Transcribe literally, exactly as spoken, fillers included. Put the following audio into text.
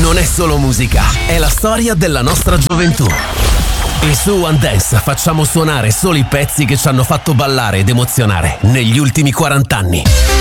non è solo musica, è la storia della nostra gioventù. E su One Dance facciamo suonare solo i pezzi che ci hanno fatto ballare ed emozionare negli ultimi quaranta anni.